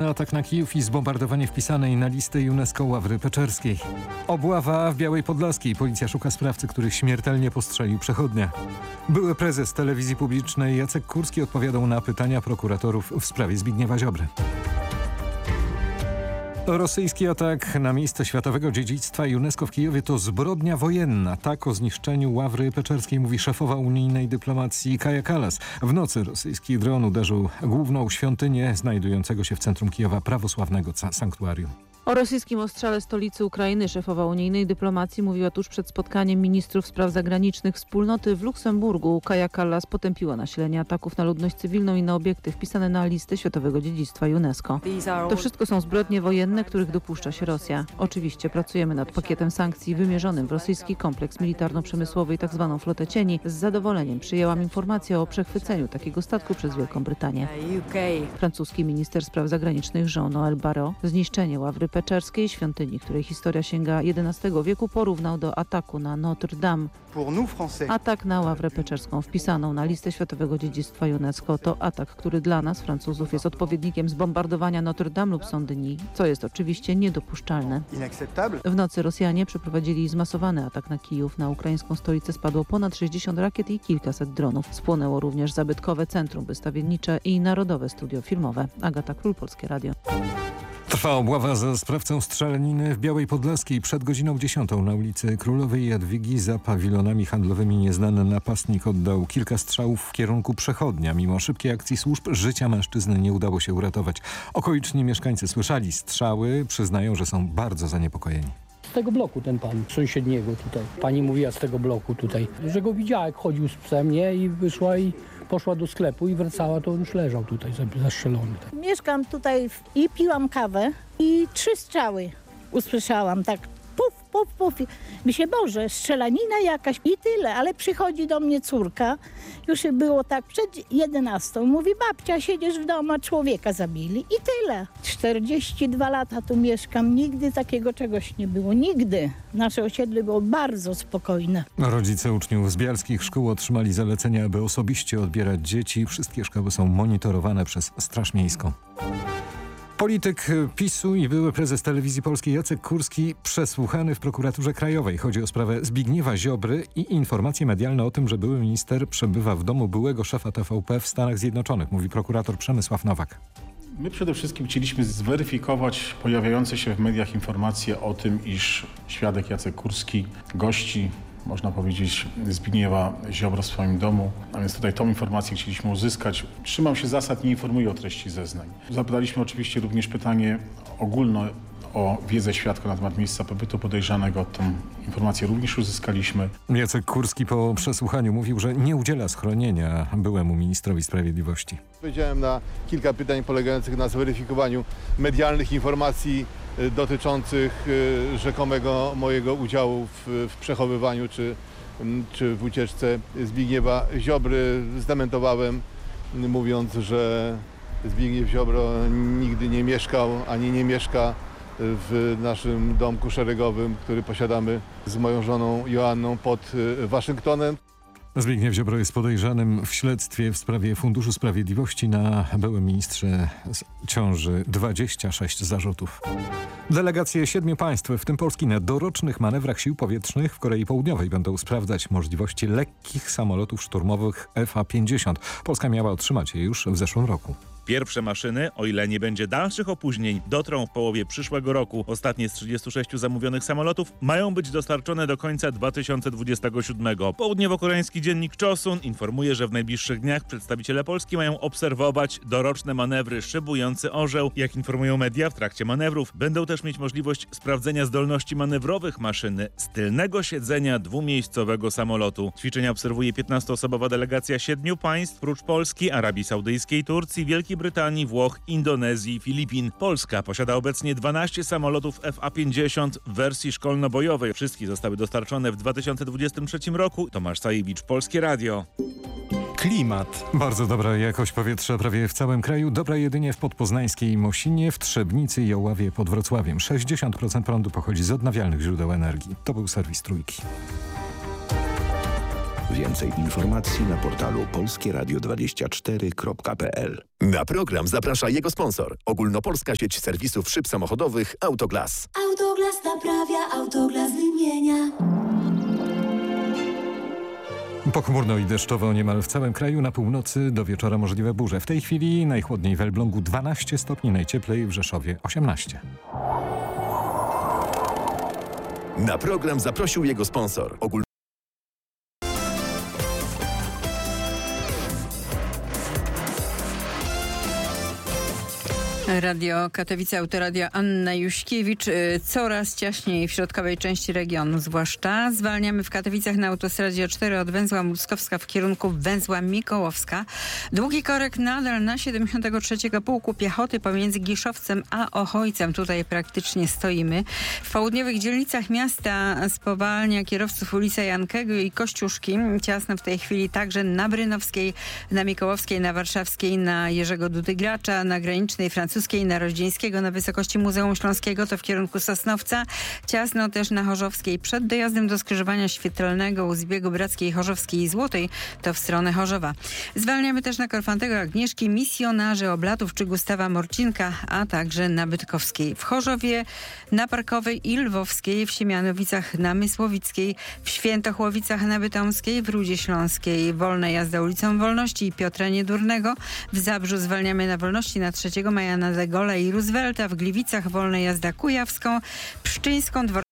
atak na Kijów i zbombardowanie wpisanej na listę UNESCO Ławry Peczerskiej. Obława w Białej Podlaskiej. Policja szuka sprawcy, który śmiertelnie postrzelił przechodnia. Były prezes telewizji publicznej Jacek Kurski odpowiadał na pytania prokuratorów w sprawie Zbigniewa Ziobry. Rosyjski atak na miejsce światowego dziedzictwa UNESCO w Kijowie to zbrodnia wojenna. Tak o zniszczeniu Ławry Peczerskiej mówi szefowa unijnej dyplomacji Kaja Kallas. W nocy rosyjski dron uderzył główną świątynię znajdującego się w centrum Kijowa prawosławnego sanktuarium. O rosyjskim ostrzale stolicy Ukrainy szefowa unijnej dyplomacji mówiła tuż przed spotkaniem ministrów spraw zagranicznych wspólnoty w Luksemburgu. Kaja Kallas potępiła nasilenie ataków na ludność cywilną i na obiekty wpisane na listę światowego dziedzictwa UNESCO. To wszystko są zbrodnie wojenne, których dopuszcza się Rosja. Oczywiście pracujemy nad pakietem sankcji wymierzonym w rosyjski kompleks militarno-przemysłowy i tzw. flotę cieni. Z zadowoleniem przyjęłam informację o przechwyceniu takiego statku przez Wielką Brytanię. Francuski minister spraw zagranicznych Jean-Noël Barrot zniszczenie Ławry Peczerskiej, świątyni, której historia sięga XI wieku, porównał do ataku na Notre Dame. Atak na Ławrę Peczerską wpisaną na listę światowego dziedzictwa UNESCO to atak, który dla nas, Francuzów, jest odpowiednikiem zbombardowania Notre Dame lub Saint-Denis, co jest oczywiście niedopuszczalne. W nocy Rosjanie przeprowadzili zmasowany atak na Kijów. Na ukraińską stolicę spadło ponad 60 rakiet i kilkaset dronów. Spłonęło również zabytkowe centrum wystawiennicze i Narodowe Studio Filmowe. Agata Król, Polskie Radio. Trwa obława za sprawcą strzelaniny w Białej Podlaskiej. Przed godziną 10 na ulicy Królowej Jadwigi za pawilonami handlowymi nieznany napastnik oddał kilka strzałów w kierunku przechodnia. Mimo szybkiej akcji służb życia mężczyzny nie udało się uratować. Okoliczni mieszkańcy słyszeli strzały, przyznają, że są bardzo zaniepokojeni. Z tego bloku ten pan, sąsiedniego tutaj. Pani mówiła z tego bloku tutaj, że go widziała jak chodził z psem, nie? I wyszła i poszła do sklepu i wracała, to on już leżał tutaj zastrzelony. Mieszkam tutaj i piłam kawę i 3 strzały usłyszałam, tak puf, puf, puf. Myślę, Boże, strzelanina jakaś i tyle, ale przychodzi do mnie córka, już było tak przed 11, mówi, babcia, siedzisz w domu, a człowieka zabili i tyle. 42 lata tu mieszkam, nigdy takiego czegoś nie było, nigdy. Nasze osiedle było bardzo spokojne. Rodzice uczniów z bialskich szkół otrzymali zalecenia, aby osobiście odbierać dzieci. Wszystkie szkoły są monitorowane przez Straż Miejską. Polityk PiS-u i były prezes Telewizji Polskiej Jacek Kurski przesłuchany w prokuraturze krajowej. Chodzi o sprawę Zbigniewa Ziobry i informacje medialne o tym, że były minister przebywa w domu byłego szefa TVP w Stanach Zjednoczonych, mówi prokurator Przemysław Nowak. My przede wszystkim chcieliśmy zweryfikować pojawiające się w mediach informacje o tym, iż świadek Jacek Kurski gości, można powiedzieć, Zbigniewa Ziobro w swoim domu. A więc tutaj tą informację chcieliśmy uzyskać. Trzymam się zasad, nie informuję o treści zeznań. Zapytaliśmy oczywiście również pytanie ogólne o wiedzę świadka na temat miejsca pobytu podejrzanego. Tą informację również uzyskaliśmy. Jacek Kurski po przesłuchaniu mówił, że nie udziela schronienia byłemu ministrowi sprawiedliwości. Odpowiedziałem na kilka pytań polegających na zweryfikowaniu medialnych informacji dotyczących rzekomego mojego udziału w przechowywaniu czy w ucieczce Zbigniewa Ziobry. Zdementowałem, mówiąc, że Zbigniew Ziobro nigdy nie mieszkał ani nie mieszka w naszym domku szeregowym, który posiadamy z moją żoną Joanną pod Waszyngtonem. Zbigniew Ziobro jest podejrzanym w śledztwie w sprawie Funduszu Sprawiedliwości. Na byłym ministrze ciąży 26 zarzutów. Delegacje 7 państw, w tym Polski, na dorocznych manewrach sił powietrznych w Korei Południowej będą sprawdzać możliwości lekkich samolotów szturmowych FA-50. Polska miała otrzymać je już w zeszłym roku. Pierwsze maszyny, o ile nie będzie dalszych opóźnień, dotrą w połowie przyszłego roku. Ostatnie z 36 zamówionych samolotów mają być dostarczone do końca 2027. Południowo-koreański dziennik Chosun informuje, że w najbliższych dniach przedstawiciele Polski mają obserwować doroczne manewry szybujący orzeł. Jak informują media, w trakcie manewrów będą też mieć możliwość sprawdzenia zdolności manewrowych maszyny z tylnego siedzenia dwumiejscowego samolotu. Ćwiczenia obserwuje 15-osobowa delegacja 7 państw, prócz Polski, Arabii Saudyjskiej, Turcji, Wielkiej Brytanii, Włoch, Indonezji i Filipin. Polska posiada obecnie 12 samolotów FA-50 w wersji szkolno-bojowej. Wszystkie zostały dostarczone w 2023 roku. Tomasz Sajewicz, Polskie Radio. Klimat. Bardzo dobra jakość powietrza prawie w całym kraju. Dobra jedynie w podpoznańskiej Mosinie, w Trzebnicy i Oławie pod Wrocławiem. 60% prądu pochodzi z odnawialnych źródeł energii. To był serwis Trójki. Więcej informacji na portalu polskieradio24.pl. Na program zaprasza jego sponsor. Ogólnopolska sieć serwisów szyb samochodowych Autoglas. Autoglas naprawia, Autoglas wymienia. Pochmurno i deszczowo niemal w całym kraju, na północy do wieczora możliwe burze. W tej chwili najchłodniej w Elblągu 12 stopni, najcieplej w Rzeszowie 18. Na program zaprosił jego sponsor. Radio Katowice, Autoradio Anna Juśkiewicz. Coraz ciaśniej w środkowej części regionu zwłaszcza. Zwalniamy w Katowicach na autostradzie 4 od węzła Mruskowska w kierunku węzła Mikołowska. Długi korek nadal na 73. Pułku Piechoty pomiędzy Giszowcem a Ochojcem. Tutaj praktycznie stoimy. W południowych dzielnicach miasta spowalnia kierowców ulica Jankego i Kościuszki. Ciasno w tej chwili także na Brynowskiej, na Mikołowskiej, na Warszawskiej, na Jerzego Dudy-Gracza, na granicznej francuskiej, na Roździeńskiego, na wysokości Muzeum Śląskiego, to w kierunku Sosnowca. Ciasno też na Chorzowskiej przed dojazdem do skrzyżowania świetlnego u zbiegu Brackiej, Chorzowskiej i Złotej, to w stronę Chorzowa. Zwalniamy też na Korfantego, Agnieszki, Misjonarzy, Oblatów czy Gustawa Morcinka, a także na Bytkowskiej. W Chorzowie, na Parkowej i Lwowskiej, w Siemianowicach na Mysłowickiej, w Świętochłowicach na Bytomskiej, w Rudzie Śląskiej wolna jazda ulicą Wolności i Piotra Niedurnego. W Zabrzu zwalniamy na Wolności na 3 Maja na De Gaulle'a i Roosevelta, w Gliwicach wolna jazda Kujawską, Pszczyńską,